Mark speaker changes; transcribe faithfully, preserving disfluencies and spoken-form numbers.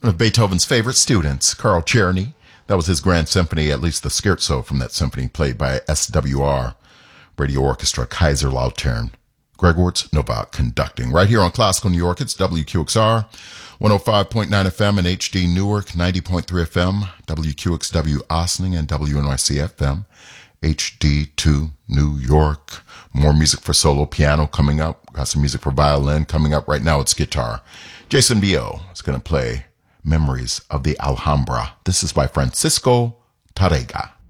Speaker 1: One of Beethoven's favorite students, Carl Czerny. That was his Grand Symphony, at least the scherzo from that symphony, played by S W R, Radio Orchestra, Kaiserlautern. Gregorz Novak conducting. Right here on Classical New York, it's W Q X R, one oh five point nine F M in H D Newark, ninety point three F M, W Q X W Ossining, and W N Y C F M, H D two New York. More music for solo piano coming up. Got some music for violin coming up. Right now it's guitar. Jason Bio is going to play Memories of the Alhambra. This is by Francisco Tarrega.